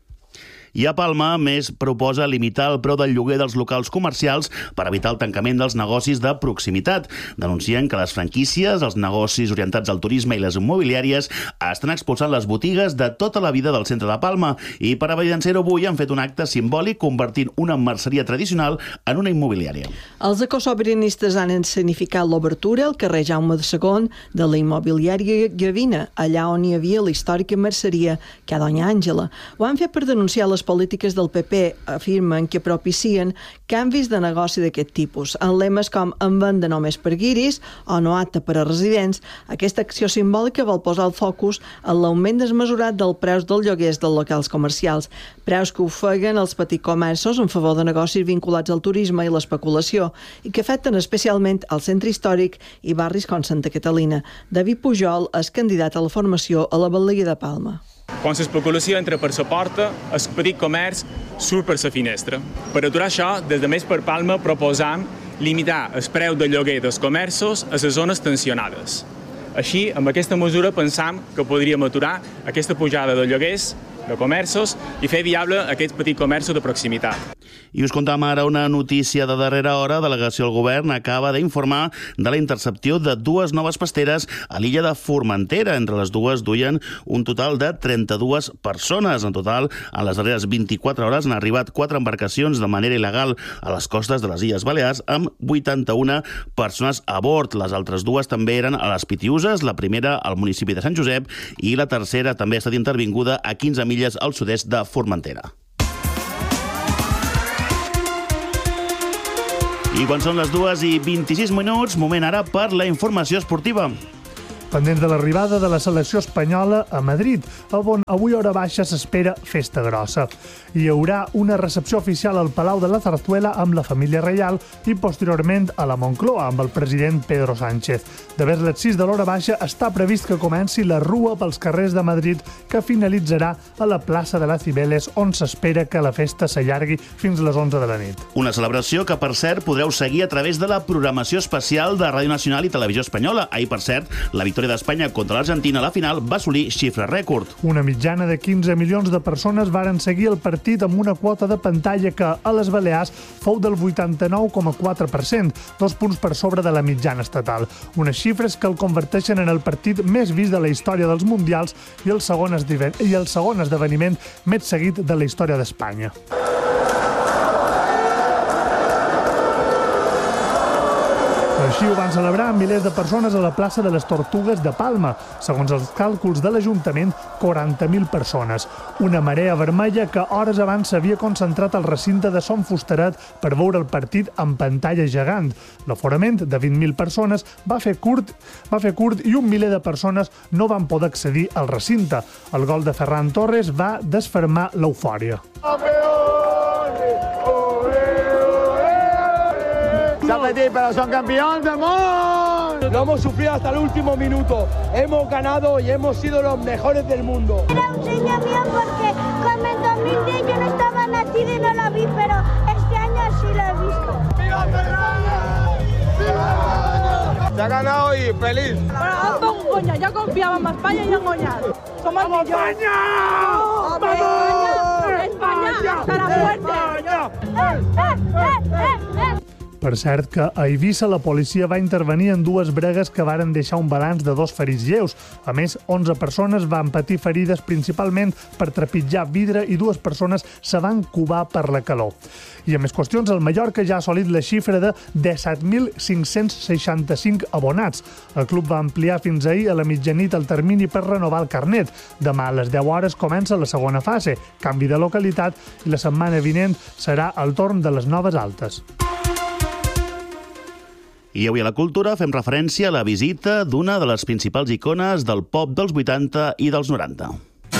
I a Palma, Més proposa limitar el preu del lloguer dels locals comercials per evitar el tancament dels negocis de proximitat. Denuncien que les franquícies, els negocis orientats al turisme i les immobiliàries estan expulsant les botigues de tota la vida del centre de Palma i per evidenciar-ho avui han fet un acte simbòlic convertint una merceria tradicional en una immobiliària. Els ecosobiranistes han escenificat l'obertura al carrer Jaume II de la immobiliària Gavina, allà on hi havia la històrica merceria Ca Doña Àngela. Ho han fet per denunciar les polítiques del PP, afirmen que propicien canvis de negoci d'aquest tipus. En lemes com en venda només per guiris o no apte per a residents, aquesta acció simbòlica vol posar el focus en l'augment desmesurat dels preus dels lloguers dels locals comercials, preus que ofeguen els petits comerços en favor de negocis vinculats al turisme i l'especulació i que afecten especialment el centre històric i barris com Santa Catalina. David Pujol és candidat a la formació a la Batllia de Palma. Quan l'especulació entra per la porta, el petit comerç surt per la finestra. Per aturar això, des de Més per Palma proposam limitar el preu de lloguer dels comerços a les zones tensionades. Així, amb aquesta mesura pensam que podríem aturar aquesta pujada de lloguers de comerços i fer viable aquests petits comerços de proximitat. I us contem ara una notícia de darrera hora. Delegació del Govern acaba d'informar de la intercepció de 2 noves pasteres a l'illa de Formentera. Entre les dues duien un total de 32 persones. En total, en les darreres 24 hores han arribat 4 embarcacions de manera il·legal a les costes de les Illes Balears amb 81 persones a bord. Les altres dues també eren a les Pitiuses, la primera al municipi de Sant Josep i la tercera també ha estat intervinguda a 15 milles al sud-est de Formentera. I quan són les 2:26, moment ara per la informació esportiva. Pendents de l'arribada de la selecció espanyola a Madrid, on avui hora baixa s'espera festa grossa. Hi haurà una recepció oficial al Palau de la Zarzuela amb la família reial i posteriorment a la Moncloa amb el president Pedro Sánchez. De vers les 6 de l'hora baixa està previst que comenci la rua pels carrers de Madrid que finalitzarà a la plaça de la Cibeles, on s'espera que la festa s'allargui fins a les 11 de la nit. Una celebració que, per cert, podreu seguir a través de la programació especial de Ràdio Nacional i Televisió Espanyola. Ahir, per cert, la victòria d'Espanya contra l'Argentina a la final va assolir xifra rècord. Una mitjana de 15 milions de persones varen seguir el partit amb una quota de pantalla que a les Balears fou del 89,4%, 2 punts per sobre de la mitjana estatal. Unes xifres que el converteixen en el partit més vist de la història dels mundials i el segon esdeveniment més seguit de la història d'Espanya. Així ho van celebrar milers de persones a la plaça de les Tortugues de Palma. Segons els càlculs de l'Ajuntament, 40.000 persones. Una marea vermella que hores abans s'havia concentrat al recinte de Son Fusteret per veure el partit en pantalla gegant. L'aforament de 20.000 persones va fer curt i 1 miler de persones no van poder accedir al recinte. El gol de Ferran Torres va desfermar l'eufòria. Zapetín, pero son campeones del mundo. Lo hemos sufrido hasta el último minuto. Hemos ganado y hemos sido los mejores del mundo. Era un sueño mío porque como en 2010 yo no estaba nacida y no la vi, pero este año sí la he visto. ¡Viva Ferran! ¡Viva! Se ha ganado y feliz. Bueno, yo confiaba en España y en Goñar. Somos España! ¡Vamos! España estarà fuerte. Per cert que a Eivissa la policia va intervenir en 2 bregues que varen deixar un balanç de 2 ferits lleus. A més, 11 persones van patir ferides principalment per trepitjar vidre i 2 persones se van cubar per la calor. I a més qüestions, el Mallorca ja ha assolit la xifra de 17.565 abonats. El club va ampliar fins ahir a la mitjanit el termini per renovar el carnet. Demà a les 10 hores comença la segona fase, canvi de localitat, i la setmana vinent serà el torn de les noves altes. I avui a la Cultura fem referència a la visita d'una de les principals icones del pop dels 80 i dels 90.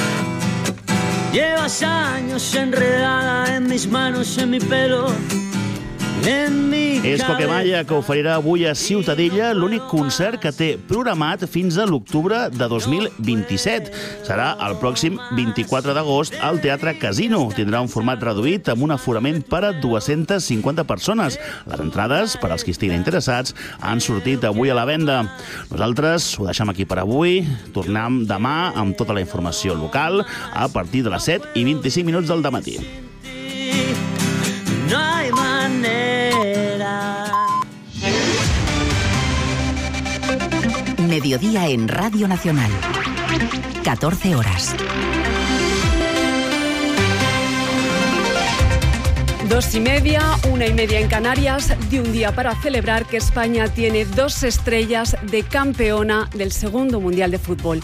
Llevas años enredada en mis manos, en mi pelo, en mi És Coquemalla, que oferirà avui a Ciutadella l'únic concert que té programat fins a l'octubre de 2027. Serà el pròxim 24 d'agost al Teatre Casino. Tindrà un format reduït amb un aforament per a 250 persones. Les entrades, per als qui estiguin interessats, han sortit avui a la venda. Nosaltres ho deixem aquí per avui. Tornem demà amb tota la informació local a partir de les 7:25 del dematí. no hay manera. Mediodía en Radio Nacional. 14 horas. 2:30, 1:30 en Canarias, de un día para celebrar que España tiene 2 estrellas de campeona del segundo Mundial de Fútbol.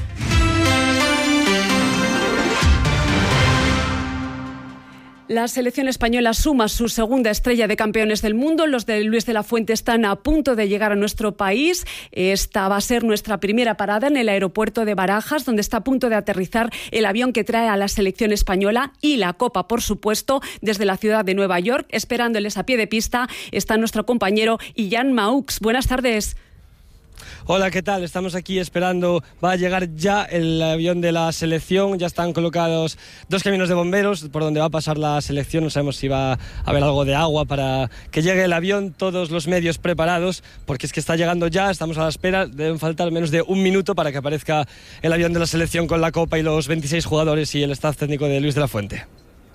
La selección española suma su segunda estrella de campeones del mundo. Los de Luis de la Fuente están a punto de llegar a nuestro país. Esta va a ser nuestra primera parada en el aeropuerto de Barajas, donde está a punto de aterrizar el avión que trae a la selección española y la Copa, por supuesto, desde la ciudad de Nueva York. Esperándoles a pie de pista está nuestro compañero Ian Maux. Buenas tardes. Hola, ¿qué tal? Estamos aquí esperando, va a llegar ya el avión de la selección, ya están colocados 2 camiones de bomberos por donde va a pasar la selección, no sabemos si va a haber algo de agua para que llegue el avión, todos los medios preparados, porque es que está llegando ya, estamos a la espera, deben faltar menos de 1 minuto para que aparezca el avión de la selección con la Copa y los 26 jugadores y el staff técnico de Luis de la Fuente.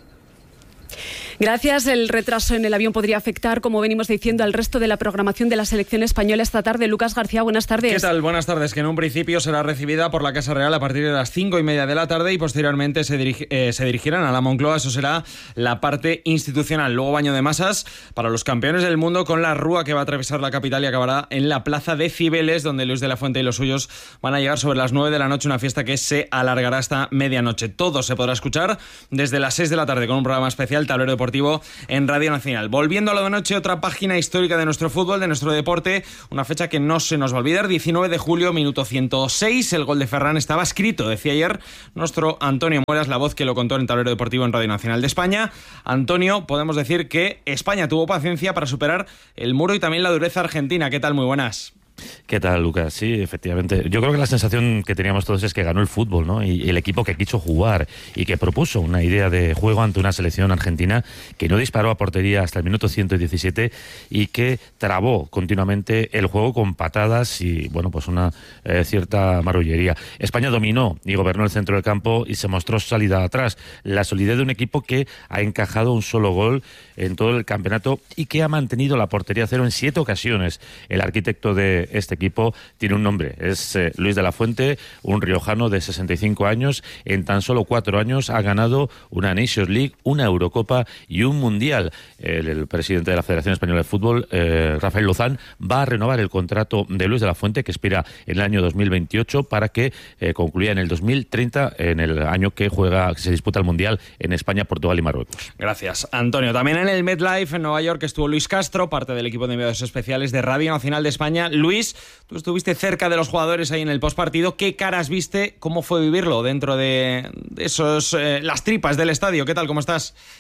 Gracias. El retraso en el avión podría afectar, como venimos diciendo, al resto de la programación de la selección española esta tarde. Lucas García, buenas tardes. ¿Qué tal? Buenas tardes. Que en un principio será recibida por la Casa Real a partir de las 5:30 de la tarde y posteriormente se dirigirán a la Moncloa. Eso será la parte institucional. Luego baño de masas para los campeones del mundo con la rúa que va a atravesar la capital y acabará en la Plaza de Cibeles, donde Luis de la Fuente y los suyos van a llegar sobre las 9 de la noche, una fiesta que se alargará hasta medianoche. Todo se podrá escuchar desde las 6 de la tarde con un programa especial, Tablero Deportivo, en Radio Nacional. Volviendo a lo de noche, otra página histórica de nuestro fútbol, de nuestro deporte, una fecha que no se nos va a olvidar, 19 de julio, minuto 106, el gol de Ferran estaba escrito, decía ayer nuestro Antonio Mueras, la voz que lo contó en Tablero Deportivo en Radio Nacional de España. Antonio, podemos decir que España tuvo paciencia para superar el muro y también la dureza argentina. ¿Qué tal? Muy buenas. ¿Qué tal, Lucas? Sí, efectivamente. Yo creo que la sensación que teníamos todos es que ganó el fútbol, ¿no? Y el equipo que quiso jugar y que propuso una idea de juego ante una selección argentina que no disparó a portería hasta el minuto 117 y que trabó continuamente el juego con patadas y, bueno, pues una cierta marrullería. España dominó y gobernó el centro del campo y se mostró sólida atrás. La solidez de un equipo que ha encajado un solo gol en todo el campeonato y que ha mantenido la portería cero en 7 ocasiones. El arquitecto de este equipo tiene un nombre, es Luis de la Fuente, un riojano de 65 años. En tan solo 4 años ha ganado una Nations League, una Eurocopa y un Mundial. El presidente de la Federación Española de Fútbol, Rafael Lozán, va a renovar el contrato de Luis de la Fuente, que expira en el año 2028, para que concluya en el 2030, en el año que se disputa el Mundial en España, Portugal y Marruecos. Gracias, Antonio. También en el MetLife en Nueva York estuvo Luis Castro, parte del equipo de enviados especiales de Radio Nacional de España. Luis, tú estuviste cerca de los jugadores ahí en el postpartido. ¿Qué caras viste? ¿Cómo fue vivirlo dentro de esos las tripas del estadio? ¿Qué tal? ¿Cómo estás?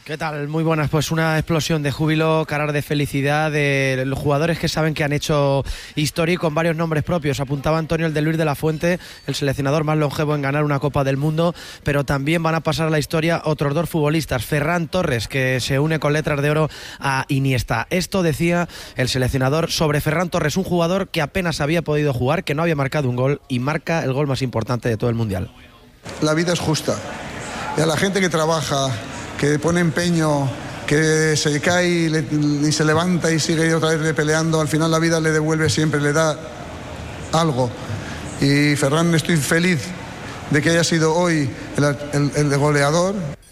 ¿Qué tal? Muy buenas. Pues una explosión de júbilo, caras de felicidad de los jugadores que saben que han hecho historia y con varios nombres propios. Apuntaba Antonio el de Luis de la Fuente, el seleccionador más longevo en ganar una Copa del Mundo, pero también van a pasar a la historia otros dos futbolistas. Ferran Torres, que se une con letras de oro a Iniesta. Esto decía el seleccionador sobre Ferran Torres, un jugador que apenas había podido jugar, que no había marcado un gol y marca el gol más importante de todo el Mundial. La vida es justa y a la gente que trabaja, que pone empeño, que se cae y se levanta y sigue otra vez peleando, al final la vida le devuelve siempre, le da algo. Y Ferran, estoy feliz de que haya sido hoy el goleador.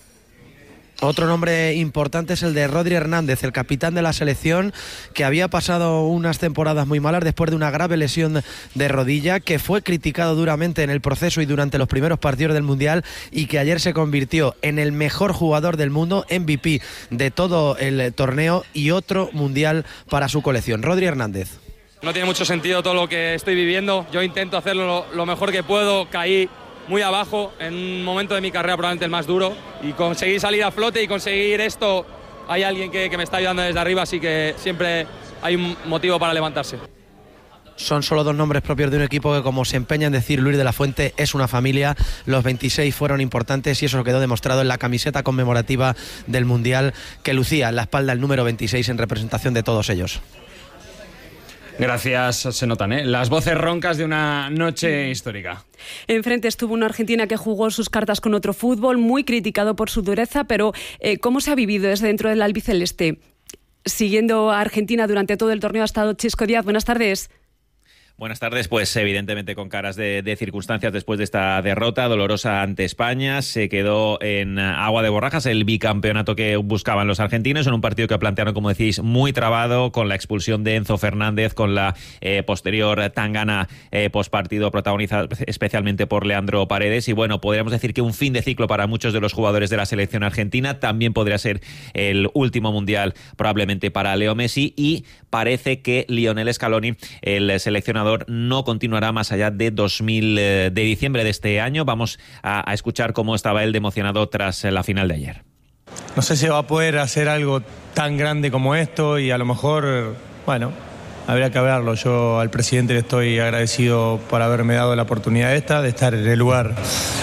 Otro nombre importante es el de Rodri Hernández, el capitán de la selección, que había pasado unas temporadas muy malas después de una grave lesión de rodilla, que fue criticado duramente en el proceso y durante los primeros partidos del Mundial, y que ayer se convirtió en el mejor jugador del mundo, MVP de todo el torneo y otro Mundial para su colección. Rodri Hernández. No tiene mucho sentido todo lo que estoy viviendo, yo intento hacerlo lo mejor que puedo, caí muy abajo, en un momento de mi carrera probablemente el más duro, y conseguí salir a flote y conseguir esto, hay alguien que me está ayudando desde arriba, así que siempre hay un motivo para levantarse. Son solo dos nombres propios de un equipo que, como se empeña en decir Luis de la Fuente, es una familia. Los 26 fueron importantes y eso quedó demostrado en la camiseta conmemorativa del Mundial que lucía en la espalda el número 26 en representación de todos ellos. Gracias, se notan, las voces roncas de una noche histórica. Enfrente estuvo una Argentina que jugó sus cartas con otro fútbol, muy criticado por su dureza, pero ¿cómo se ha vivido desde dentro del albiceleste? Siguiendo a Argentina durante todo el torneo ha estado Chisco Díaz. Buenas tardes. Buenas tardes, pues evidentemente con caras de circunstancias después de esta derrota dolorosa ante España. Se quedó en agua de borrajas el bicampeonato que buscaban los argentinos en un partido que plantearon, como decís, muy trabado, con la expulsión de Enzo Fernández, con la posterior tangana postpartido protagonizada especialmente por Leandro Paredes. Y bueno, podríamos decir que un fin de ciclo para muchos de los jugadores de la selección argentina. También podría ser el último mundial probablemente para Leo Messi, y parece que Lionel Scaloni, el seleccionador, no continuará más allá de diciembre de este año. Vamos a escuchar cómo estaba él de emocionado tras la final de ayer. No sé si va a poder hacer algo tan grande como esto, y a lo mejor, bueno, habría que verlo. Yo al presidente le estoy agradecido por haberme dado la oportunidad de estar en el lugar.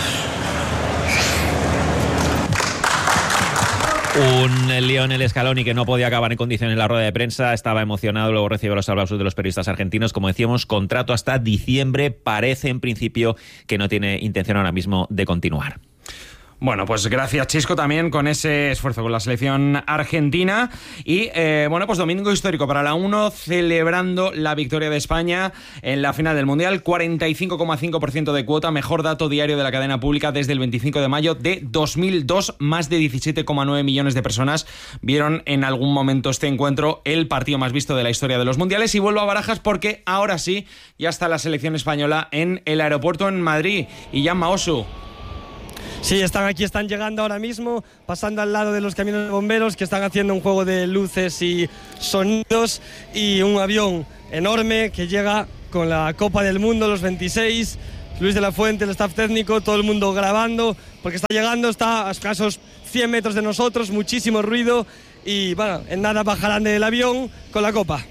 Un Lionel Scaloni que no podía acabar en condiciones en la rueda de prensa, estaba emocionado, luego recibió los aplausos de los periodistas argentinos. Como decíamos, contrato hasta diciembre, parece en principio que no tiene intención ahora mismo de continuar. Bueno, pues gracias, Chisco, también con ese esfuerzo con la selección argentina. Y bueno, pues domingo histórico para la 1, celebrando la victoria de España en la final del Mundial. 45,5% de cuota, mejor dato diario de la cadena pública desde el 25 de mayo de 2002. Más de 17,9 millones de personas vieron en algún momento este encuentro, el partido más visto de la historia de los mundiales. Y vuelvo a Barajas porque ahora sí, ya está la selección española en el aeropuerto en Madrid. Y Jan Maosu. Sí, están llegando ahora mismo, pasando al lado de los camiones de bomberos que están haciendo un juego de luces y sonidos, y un avión enorme que llega con la Copa del Mundo, los 26, Luis de la Fuente, el staff técnico, todo el mundo grabando, porque está llegando, está a escasos 100 metros de nosotros, muchísimo ruido, y bueno, en nada bajarán del avión con la Copa.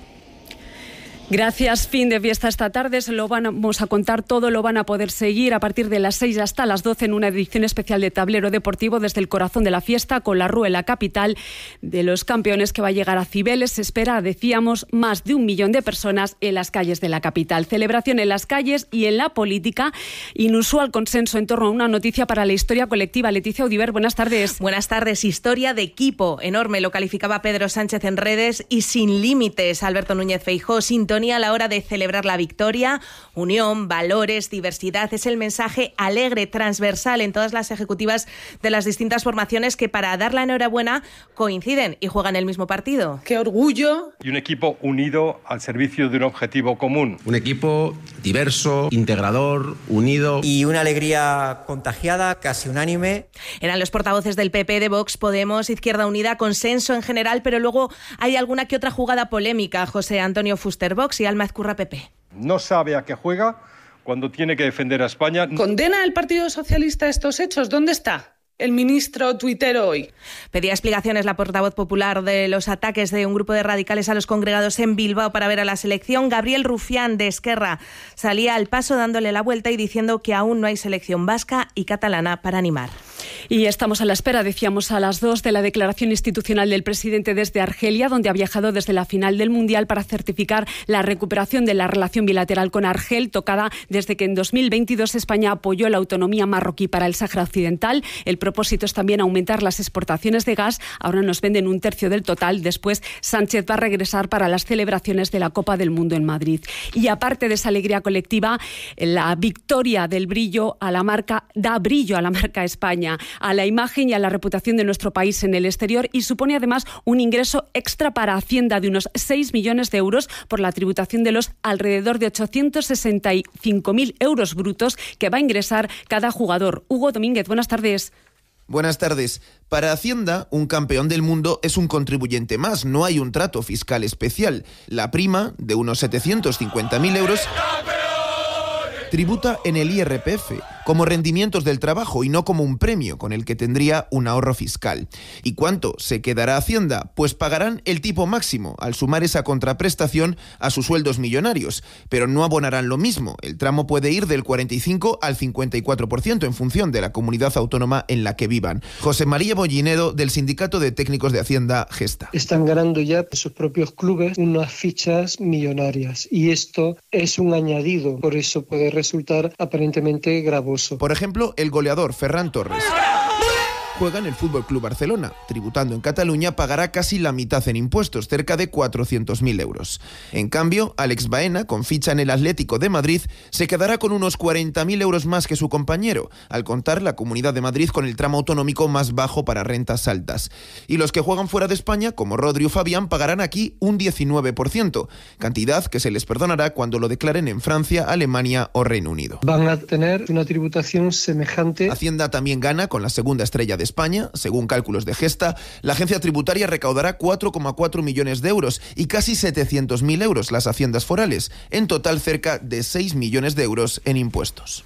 Gracias, fin de fiesta esta tarde, se lo vamos a contar todo, lo van a poder seguir a partir de las 6 hasta las 12 en una edición especial de Tablero Deportivo desde el corazón de la fiesta, con la Rúa, la capital de los campeones, que va a llegar a Cibeles. Se espera, decíamos, más de 1 millón de personas en las calles de la capital. Celebración en las calles y en la política, inusual consenso en torno a una noticia para la historia colectiva. Leticia Audiver, buenas tardes. Buenas tardes. Historia de equipo enorme, lo calificaba Pedro Sánchez en redes, y sin límites Alberto Núñez Feijóo. Sintonía a la hora de celebrar la victoria, unión, valores, diversidad, es el mensaje alegre, transversal en todas las ejecutivas de las distintas formaciones que, para dar la enhorabuena, coinciden y juegan el mismo partido. ¡Qué orgullo! Y un equipo unido al servicio de un objetivo común. Un equipo diverso, integrador, unido. Y una alegría contagiada, casi unánime. Eran los portavoces del PP, de Vox, Podemos, Izquierda Unida, consenso en general, pero luego hay alguna que otra jugada polémica. José Antonio Fuster, Vox, y Alma Ezcurra, PP. No sabe a qué juega cuando tiene que defender a España. ¿Condena el Partido Socialista estos hechos? ¿Dónde está? el ministro tuitero hoy. Pedía explicaciones la portavoz popular de los ataques de un grupo de radicales a los congregados en Bilbao para ver a la selección. Gabriel Rufián, de Esquerra, salía al paso dándole la vuelta y diciendo que aún no hay selección vasca y catalana para animar. Y estamos a la espera, decíamos, a las 2 de la declaración institucional del presidente desde Argelia, donde ha viajado desde la final del Mundial para certificar la recuperación de la relación bilateral con Argel, tocada desde que en 2022 España apoyó la autonomía marroquí para el Sáhara Occidental. El propósito es también aumentar las exportaciones de gas. Ahora nos venden un tercio del total. Después Sánchez va a regresar para las celebraciones de la Copa del Mundo en Madrid. Y aparte de esa alegría colectiva, la victoria del brillo a la marca da brillo a la marca España, a la imagen y a la reputación de nuestro país en el exterior, y supone además un ingreso extra para Hacienda de unos 6 millones de euros por la tributación de los alrededor de 865.000 euros brutos que va a ingresar cada jugador. Hugo Domínguez, buenas tardes. Buenas tardes. Para Hacienda, un campeón del mundo es un contribuyente más, no hay un trato fiscal especial. La prima, de unos 750.000 euros, tributa en el IRPF, como rendimientos del trabajo y no como un premio con el que tendría un ahorro fiscal. ¿Y cuánto se quedará Hacienda? Pues pagarán el tipo máximo al sumar esa contraprestación a sus sueldos millonarios, pero no abonarán lo mismo. El tramo puede ir del 45 al 54% en función de la comunidad autónoma en la que vivan. José María Bollinedo, del Sindicato de Técnicos de Hacienda, Gesta. Están ganando ya sus propios clubes unas fichas millonarias y esto es un añadido, por eso puede resultar aparentemente gravoso. Por ejemplo, el goleador Ferran Torres juega en el FC Barcelona. Tributando en Cataluña, pagará casi la mitad en impuestos, cerca de 400.000 euros. En cambio, Alex Baena, con ficha en el Atlético de Madrid, se quedará con unos 40.000 euros más que su compañero, al contar la Comunidad de Madrid con el tramo autonómico más bajo para rentas altas. Y los que juegan fuera de España, como Rodri o Fabián, pagarán aquí un 19%, cantidad que se les perdonará cuando lo declaren en Francia, Alemania o Reino Unido. Van a tener una tributación semejante. Hacienda también gana con la segunda estrella de España. Según cálculos de Gesta, la agencia tributaria recaudará 4,4 millones de euros y casi 700.000 euros las haciendas forales. En total, cerca de 6 millones de euros en impuestos.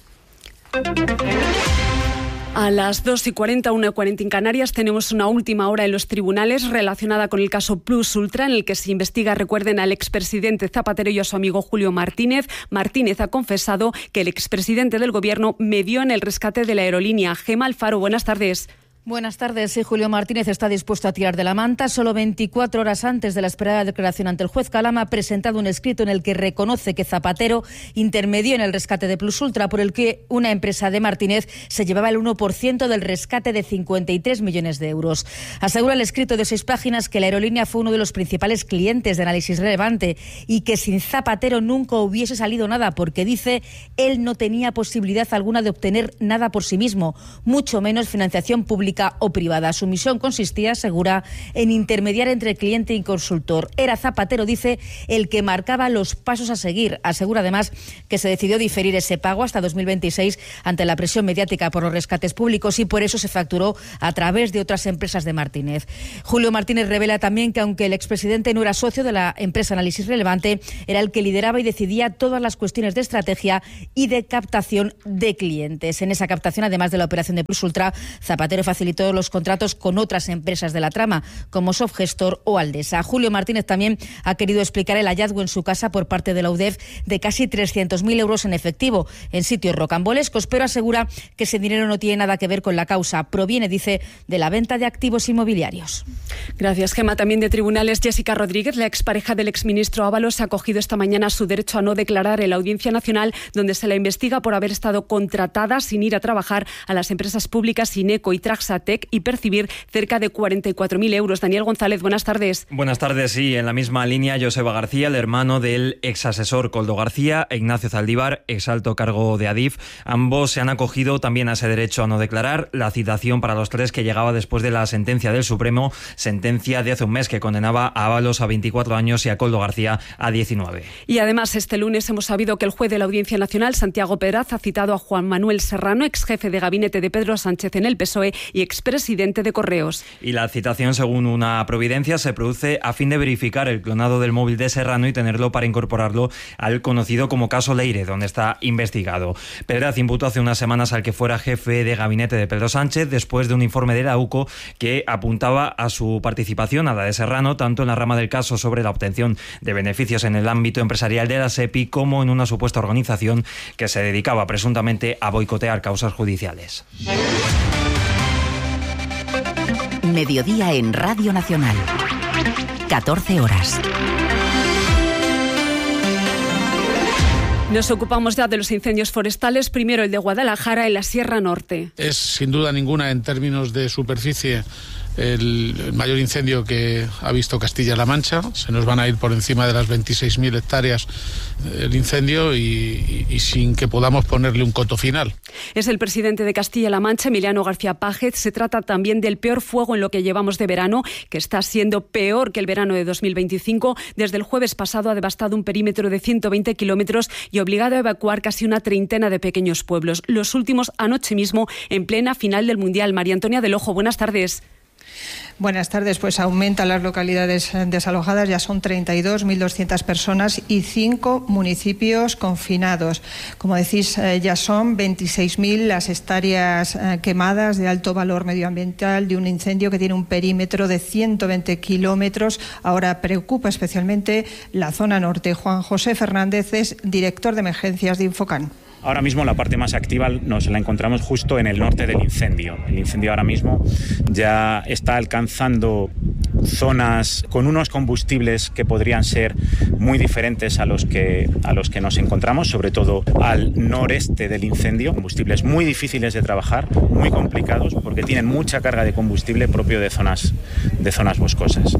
A las 2:40, 1:40 en Canarias, tenemos una última hora en los tribunales relacionada con el caso Plus Ultra, en el que se investiga, recuerden, al expresidente Zapatero y a su amigo Julio Martínez. Martínez ha confesado que el expresidente del Gobierno medió en el rescate de la aerolínea. Gemma Alfaro, buenas tardes. Buenas tardes. Sí, Julio Martínez está dispuesto a tirar de la manta. Solo 24 horas antes de la esperada declaración ante el juez, Calama ha presentado un escrito en el que reconoce que Zapatero intermedió en el rescate de Plus Ultra, por el que una empresa de Martínez se llevaba el 1% del rescate de 53 millones de euros. Asegura el escrito de 6 páginas que la aerolínea fue uno de los principales clientes de Análisis Relevante y que sin Zapatero nunca hubiese salido nada, porque dice él no tenía posibilidad alguna de obtener nada por sí mismo, mucho menos financiación pública o privada. Su misión consistía, asegura, en intermediar entre cliente y consultor. Era Zapatero, dice, el que marcaba los pasos a seguir. Asegura además que se decidió diferir ese pago hasta 2026 ante la presión mediática por los rescates públicos y por eso se facturó a través de otras empresas de Martínez. Julio Martínez revela también que aunque el expresidente no era socio de la empresa Análisis Relevante, era el que lideraba y decidía todas las cuestiones de estrategia y de captación de clientes. En esa captación, además de la operación de Plus Ultra, Zapatero facilitó los contratos con otras empresas de la trama, como Softgestor o Aldesa. Julio Martínez también ha querido explicar el hallazgo en su casa por parte de la UDEF de casi 300.000 euros en efectivo en sitios rocambolescos, pero asegura que ese dinero no tiene nada que ver con la causa. Proviene, dice, de la venta de activos inmobiliarios. Gracias, Gemma. También de tribunales, Jessica Rodríguez, la expareja del exministro Ábalos, ha acogido esta mañana su derecho a no declarar en la Audiencia Nacional, donde se la investiga por haber estado contratada sin ir a trabajar a las empresas públicas Ineco y Traxatec y percibir cerca de 44.000 euros. Daniel González, buenas tardes. Buenas tardes, sí. En la misma línea, Joseba García, el hermano del exasesor Koldo García, e Ignacio Zaldívar, exalto cargo de Adif. Ambos se han acogido también a ese derecho a no declarar. La citación para los tres que llegaba después de la sentencia del Supremo, sentencia de hace un mes que condenaba a Ábalos a 24 años y a Koldo García a 19. Y además, este lunes hemos sabido que el juez de la Audiencia Nacional, Santiago Pedraz, ha citado a Juan Manuel Serrano, ex jefe de gabinete de Pedro Sánchez en el PSOE, y expresidente de Correos. Y la citación, según una providencia, se produce a fin de verificar el clonado del móvil de Serrano y tenerlo para incorporarlo al conocido como caso Leire, donde está investigado. Pedraz imputó hace unas semanas al que fuera jefe de gabinete de Pedro Sánchez después de un informe de la UCO que apuntaba a su participación, a la de Serrano, tanto en la rama del caso sobre la obtención de beneficios en el ámbito empresarial de la SEPI como en una supuesta organización que se dedicaba presuntamente a boicotear causas judiciales. Mediodía en Radio Nacional. 14 horas. Nos ocupamos ya de los incendios forestales, primero el de Guadalajara en la Sierra Norte. Es sin duda ninguna, en términos de superficie, el mayor incendio que ha visto Castilla-La Mancha. Se nos van a ir por encima de las 26.000 hectáreas el incendio y sin que podamos ponerle un coto final. Es el presidente de Castilla-La Mancha, Emiliano García Pájez. Se trata también del peor fuego en lo que llevamos de verano, que está siendo peor que el verano de 2025. Desde el jueves pasado ha devastado un perímetro de 120 kilómetros y obligado a evacuar casi una treintena de pequeños pueblos. Los últimos anoche mismo, en plena final del Mundial. María Antonia del Ojo, buenas tardes. Buenas tardes. Pues aumentan las localidades desalojadas, ya son 32.200 personas y 5 municipios confinados. Como decís, ya son 26.000 las hectáreas quemadas de alto valor medioambiental de un incendio que tiene un perímetro de 120 kilómetros. Ahora preocupa especialmente la zona norte. Juan José Fernández es director de emergencias de Infocan. Ahora mismo la parte más activa nos la encontramos justo en el norte del incendio. El incendio ahora mismo ya está alcanzando zonas con unos combustibles que podrían ser muy diferentes a los que nos encontramos, sobre todo al noreste del incendio. Combustibles muy difíciles de trabajar, muy complicados, porque tienen mucha carga de combustible propio de zonas boscosas.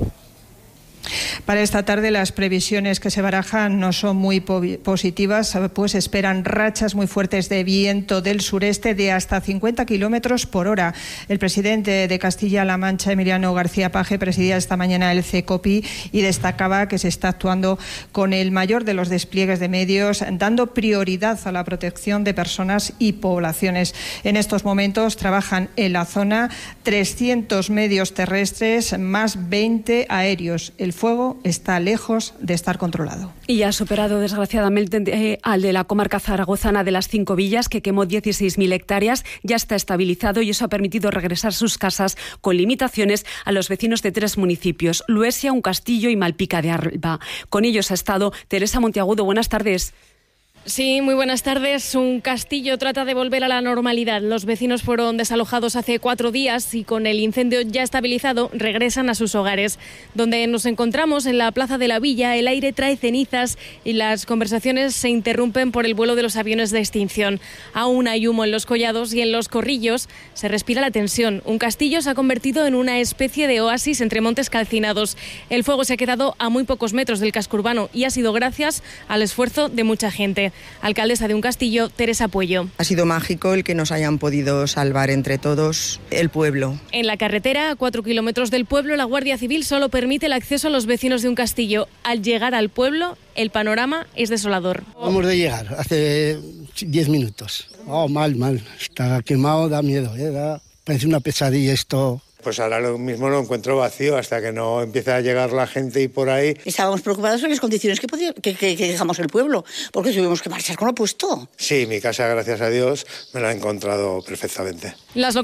Para esta tarde las previsiones que se barajan no son muy positivas, pues esperan rachas muy fuertes de viento del sureste de hasta 50 kilómetros por hora. El presidente de Castilla-La Mancha, Emiliano García Pájez, presidía esta mañana el CECOPI y destacaba que se está actuando con el mayor de los despliegues de medios, dando prioridad a la protección de personas y poblaciones. En estos momentos trabajan en la zona 300 medios terrestres más 20 aéreos. El fuego está lejos de estar controlado. Y ha superado desgraciadamente al de la comarca zaragozana de las 5 villas, que quemó 16.000 hectáreas. Ya está estabilizado y eso ha permitido regresar a sus casas con limitaciones a los vecinos de 3 municipios, Luesia, Un Castillo y Malpica de Alba. Con ellos ha estado Teresa Monteagudo. Buenas tardes. Sí, muy buenas tardes. Un Castillo trata de volver a la normalidad. Los vecinos fueron desalojados hace 4 días y con el incendio ya estabilizado regresan a sus hogares. Donde nos encontramos, en la Plaza de la Villa, el aire trae cenizas y las conversaciones se interrumpen por el vuelo de los aviones de extinción. Aún hay humo en los collados y en los corrillos se respira la tensión. Un Castillo se ha convertido en una especie de oasis entre montes calcinados. El fuego se ha quedado a muy pocos metros del casco urbano y ha sido gracias al esfuerzo de mucha gente. Alcaldesa de Un Castillo, Teresa Puello. Ha sido mágico el que nos hayan podido salvar entre todos el pueblo. En la carretera, a 4 kilómetros del pueblo, la Guardia Civil solo permite el acceso a los vecinos de Un Castillo. Al llegar al pueblo, el panorama es desolador. Vamos de llegar, hace 10 minutos. Oh, mal. Está quemado, da miedo, parece una pesadilla esto. Pues ahora lo mismo lo encuentro vacío hasta que no empiece a llegar la gente y por ahí. Estábamos preocupados por las condiciones que dejamos el pueblo, porque tuvimos que marchar con lo puesto. Sí, mi casa, gracias a Dios, me la he encontrado perfectamente. Las